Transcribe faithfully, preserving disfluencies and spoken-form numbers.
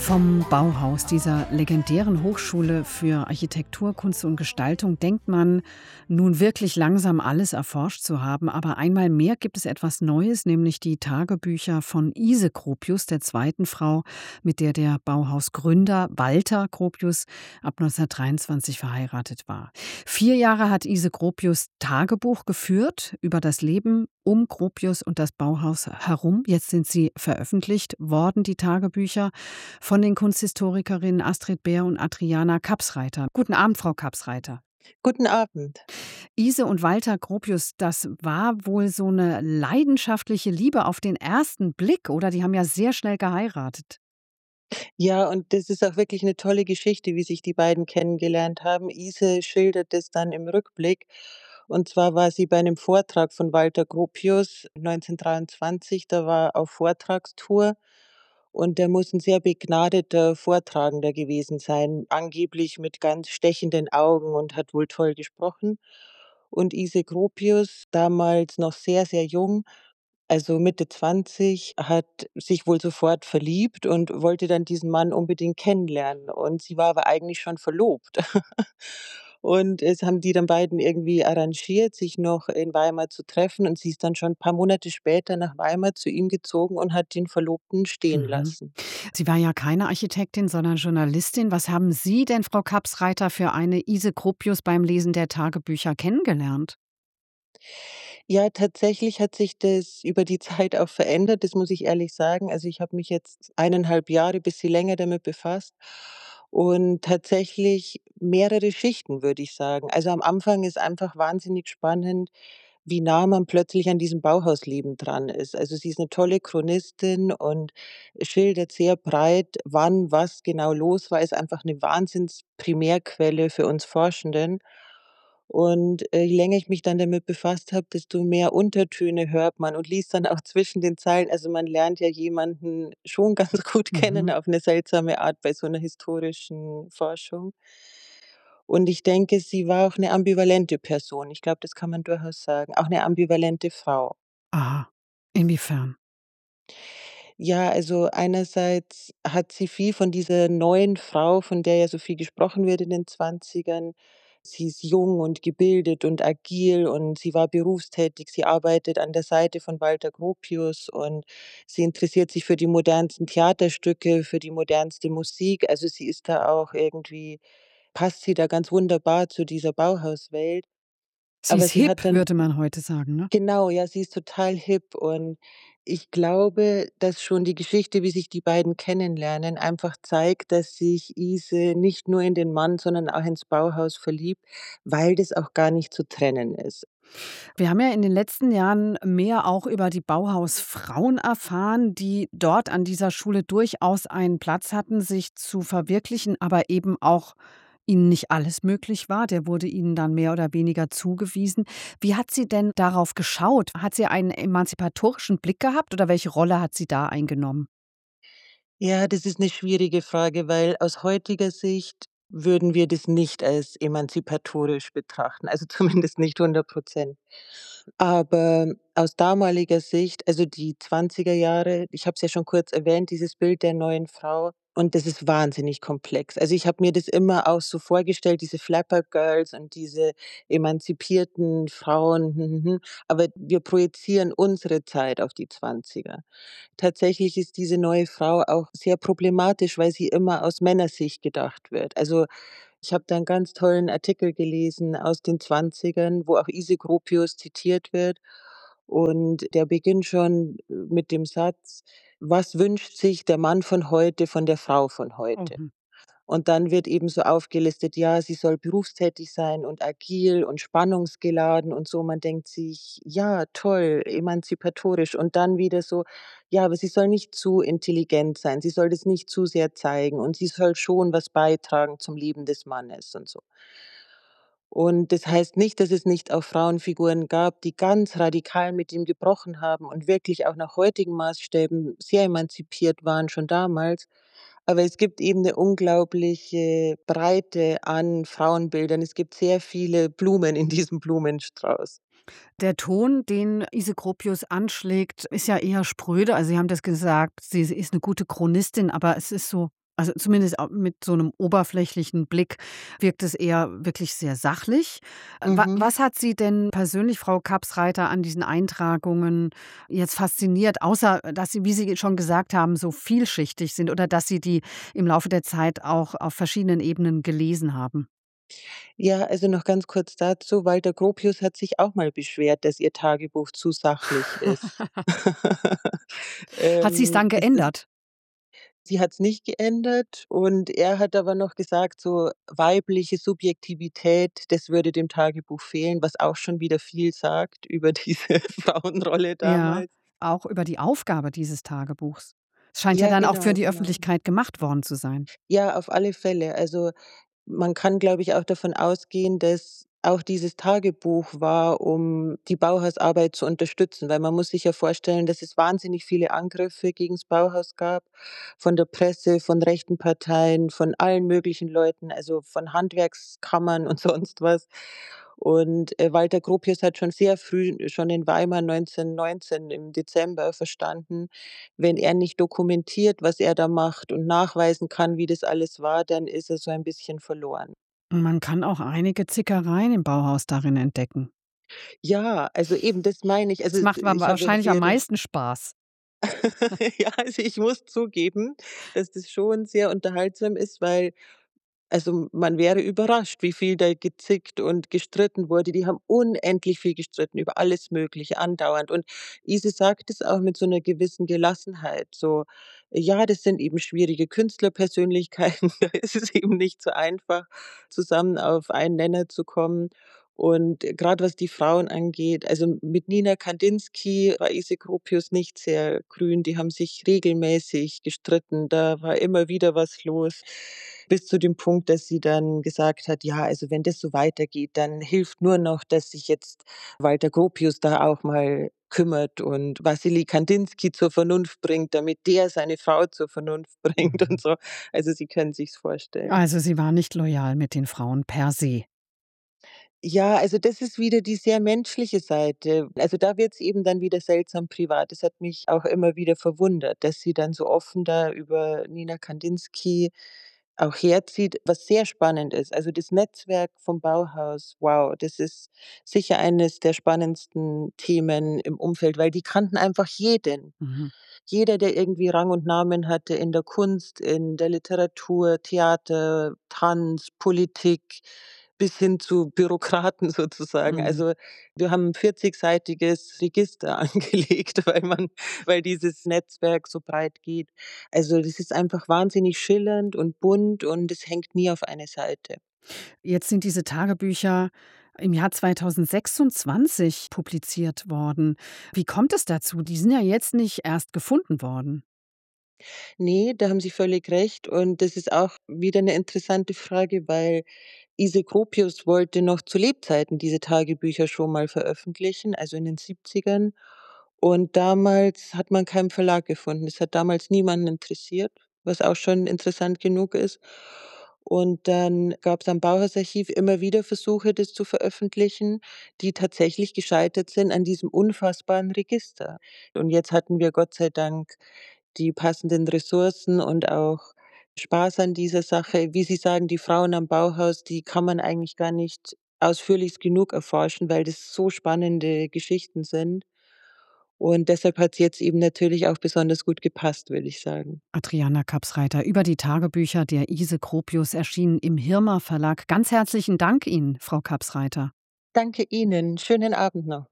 Vom Bauhaus, dieser legendären Hochschule für Architektur, Kunst und Gestaltung, denkt man, nun wirklich langsam alles erforscht zu haben. Aber einmal mehr gibt es etwas Neues, nämlich die Tagebücher von Ise Gropius, der zweiten Frau, mit der der Bauhausgründer Walter Gropius ab neunzehnhundertdreiundzwanzig verheiratet war. Vier Jahre hat Ise Gropius Tagebuch geführt über das Leben um Gropius und das Bauhaus herum. Jetzt sind sie veröffentlicht worden, die Tagebücher, von den Kunsthistorikerinnen Astrid Beer und Adriana Kapsreiter. Guten Abend, Frau Kapsreiter. Guten Abend. Ise und Walter Gropius, das war wohl so eine leidenschaftliche Liebe auf den ersten Blick, oder? Die haben ja sehr schnell geheiratet. Ja, und das ist auch wirklich eine tolle Geschichte, wie sich die beiden kennengelernt haben. Ise schildert es dann im Rückblick. Und zwar war sie bei einem Vortrag von Walter Gropius neunzehnhundertdreiundzwanzig, da war auf Vortragstour und der muss ein sehr begnadeter Vortragender gewesen sein, angeblich mit ganz stechenden Augen und hat wohl toll gesprochen. Und Ise Gropius, damals noch sehr, sehr jung, also Mitte zwanzig, hat sich wohl sofort verliebt und wollte dann diesen Mann unbedingt kennenlernen. Und sie war aber eigentlich schon verlobt. Und es haben die dann beiden irgendwie arrangiert, sich noch in Weimar zu treffen. Und sie ist dann schon ein paar Monate später nach Weimar zu ihm gezogen und hat den Verlobten stehen Mhm. lassen. Sie war ja keine Architektin, sondern Journalistin. Was haben Sie denn, Frau Kapsreiter, für eine Ise Gropius beim Lesen der Tagebücher kennengelernt? Ja, tatsächlich hat sich das über die Zeit auch verändert, das muss ich ehrlich sagen. Also, ich habe mich jetzt eineinhalb Jahre, bisschen länger damit befasst und tatsächlich mehrere Schichten, würde ich sagen. Also, am Anfang ist einfach wahnsinnig spannend, wie nah man plötzlich an diesem Bauhausleben dran ist. Also, sie ist eine tolle Chronistin und schildert sehr breit, wann was genau los war, ist einfach eine Wahnsinns-Primärquelle für uns Forschenden. Und, äh, je länger ich mich dann damit befasst habe, desto mehr Untertöne hört man und liest dann auch zwischen den Zeilen. Also, man lernt ja jemanden schon ganz gut kennen Mhm. auf eine seltsame Art bei so einer historischen Forschung. Und ich denke, sie war auch eine ambivalente Person. Ich glaube, das kann man durchaus sagen. Auch eine ambivalente Frau. Aha. Inwiefern? Ja, also einerseits hat sie viel von dieser neuen Frau, von der ja so viel gesprochen wird in den Zwanzigern. Sie ist jung und gebildet und agil und sie war berufstätig. Sie arbeitet an der Seite von Walter Gropius und sie interessiert sich für die modernsten Theaterstücke, für die modernste Musik. Also sie ist da auch irgendwie, passt sie da ganz wunderbar zu dieser Bauhauswelt. Sie Aber ist sie hip, hat dann würde man heute sagen, ne? Genau, ja, sie ist total hip und ich glaube, dass schon die Geschichte, wie sich die beiden kennenlernen, einfach zeigt, dass sich Ise nicht nur in den Mann, sondern auch ins Bauhaus verliebt, weil das auch gar nicht zu trennen ist. Wir haben ja in den letzten Jahren mehr auch über die Bauhausfrauen erfahren, die dort an dieser Schule durchaus einen Platz hatten, sich zu verwirklichen, aber eben auch ihnen nicht alles möglich war. Der wurde ihnen dann mehr oder weniger zugewiesen. Wie hat sie denn darauf geschaut? Hat sie einen emanzipatorischen Blick gehabt oder welche Rolle hat sie da eingenommen? Ja, das ist eine schwierige Frage, weil aus heutiger Sicht würden wir das nicht als emanzipatorisch betrachten, also zumindest nicht hundert Prozent. Aber aus damaliger Sicht, also die zwanziger Jahre, ich habe es ja schon kurz erwähnt, dieses Bild der neuen Frau, und das ist wahnsinnig komplex. Also, ich habe mir das immer auch so vorgestellt, diese Flapper Girls und diese emanzipierten Frauen, hm, hm, hm, aber wir projizieren unsere Zeit auf die Zwanziger. Tatsächlich ist diese neue Frau auch sehr problematisch, weil sie immer aus Männersicht gedacht wird. Also, ich habe da 'n ganz tollen Artikel gelesen aus den Zwanzigern, wo auch Ise Gropius zitiert wird und der beginnt schon äh, mit dem Satz: „Was wünscht sich der Mann von heute von der Frau von Oh, heute?“ hm. Und dann wird eben so aufgelistet, ja, sie soll berufstätig sein und agil und spannungsgeladen und so. Man denkt sich: „Ja, toll, emanzipatorisch.“ Und dann wieder so: „Ja, aber sie soll nicht zu intelligent sein. Sie soll das nicht zu sehr zeigen und sie soll schon was beitragen zum Leben des Mannes“ und so. Und das heißt nicht, dass es nicht auch Frauenfiguren gab, die ganz radikal mit ihm gebrochen haben und wirklich auch nach heutigen Maßstäben sehr emanzipiert waren, schon damals. Aber es gibt eben 'ne unglaubliche Breite an Frauenbildern. Es gibt sehr viele Blumen in diesem Blumenstrauß. Der Ton, den Ise Gropius anschlägt, ist ja eher spröde. Also, Sie haben das gesagt, sie sie ist eine gute Chronistin, aber es ist so, Also, zumindest au mit so 'nem oberflächlichen Blick wirkt es eher wirklich sehr sachlich. Äh, wa Mhm. was hat Sie denn persönlich, Frau Kaps-Reiter, an diesen Eintragungen jetzt fasziniert, außer dass sie, wie Sie schon gesagt haben, so vielschichtig sind oder dass Sie die im Laufe der Zeit auch auf verschiedenen Ebenen gelesen haben? Ja, also noch ganz kurz dazu. Walter Gropius hat sich auch mal beschwert, dass ihr Tagebuch zu sachlich ist. Hat sie's Ähm, dann das ist geändert? Sie hat's nicht geändert und er hat aber noch gesagt, so weibliche Subjektivität, das würde dem Tagebuch fehlen, was auch schon wieder viel sagt über diese Frauenrolle Ja, damals. auch über die Aufgabe dieses Tagebuchs. Es scheint ja Ja, dann auch für genau, die genau. Öffentlichkeit gemacht worden zu sein. Ja, auf alle Fälle. Also, man kann, glaube ich, auch davon ausgehen, dass auch dieses Tagebuch war, um die Bauhausarbeit zu unterstützen, weil man muss sich ja vorstellen, dass es wahnsinnig viele Angriffe gegens Bauhaus gab, von der Presse, von rechten Parteien, von allen möglichen Leuten, also von Handwerkskammern und sonst was. Und, äh, Walter Gropius hat schon sehr früh schon in Weimar neunzehnhundertneunzehn im Dezember verstanden, wenn er nicht dokumentiert, was er da macht und nachweisen kann, wie das alles war, dann ist er so ein bisschen verloren. Man kann auch einige Zickereien im Bauhaus darin entdecken. Ja, also eben, das meine ich. Also, Es macht wa ich habe ja wahrscheinlich am früher meisten Spaß. Ja, also ich muss zugeben, dass das schon sehr unterhaltsam ist, weil also man wäre überrascht, wie viel da gezickt und gestritten wurde. Die haben unendlich viel gestritten über alles Mögliche andauernd. Und Ise sagt es auch mit so 'ner gewissen Gelassenheit, so: „Ja, das sind eben schwierige Künstlerpersönlichkeiten, da ist es eben nicht so einfach, zusammen auf einen Nenner zu kommen.“ Und grad was die Frauen angeht also mit Nina Kandinsky war Ise Gropius nicht sehr grün. Die haben sich regelmäßig gestritten. Da war immer wieder was los, bis zu dem Punkt, dass sie dann gesagt hat: „Ja, also wenn das so weitergeht, dann hilft nur noch, dass sich jetzt Walter Gropius da auch mal kümmert und Wassily Kandinsky zur Vernunft bringt, damit der seine Frau zur Vernunft bringt“ und Mhm. so. Also, Sie können sich's vorstellen. Also, sie war nicht loyal mit den Frauen per se. Ja, also das ist wieder die sehr menschliche Seite. Also, da wird's eben dann wieder seltsam privat. Das hat mich auch immer wieder verwundert, dass sie dann so offen da über Nina Kandinsky auch herzieht, was sehr spannend ist. Also, das Netzwerk vom Bauhaus, wow, das ist sicher eines der spannendsten Themen im Umfeld, weil die kannten einfach jeden. Mhm. Jeder, der irgendwie Rang und Namen hatte in der Kunst, in der Literatur, Theater, Tanz, Politik bis hin zu Bürokraten sozusagen. Mhm. Also, wir haben 'n vierzigseitiges Register angelegt, weil man weil dieses Netzwerk so breit geht. Also, das ist einfach wahnsinnig schillernd und bunt und es hängt nie auf eine Seite. Jetzt sind diese Tagebücher im Jahr zweitausendsechsundzwanzig publiziert worden. Wie kommt es dazu? Die sind ja jetzt nicht erst gefunden worden. Ne, da haben Sie völlig recht und das ist auch wieder 'ne interessante Frage, weil Ise Gropius wollte noch zu Lebzeiten diese Tagebücher schon mal veröffentlichen, also in den Siebzigern. Und damals hat man keinen Verlag gefunden. Es hat damals niemanden interessiert, was auch schon interessant genug ist. Und dann gab's am Bauhausarchiv immer wieder Versuche, das zu veröffentlichen, die tatsächlich gescheitert sind an diesem unfassbaren Register. Und jetzt hatten wir Gott sei Dank die passenden Ressourcen und auch Spaß an dieser Sache. Wie Sie sagen, die Frauen am Bauhaus, die kann man eigentlich gar nicht ausführlichst genug erforschen, weil das so spannende Geschichten sind. Und deshalb hat's jetzt eben natürlich auch besonders gut gepasst, würde ich sagen. Adriana Kaps-Reiter über die Tagebücher der Ise Gropius erschienen im Hirmer Verlag. Ganz herzlichen Dank Ihnen, Frau Kaps-Reiter. Danke Ihnen. Schönen Abend noch.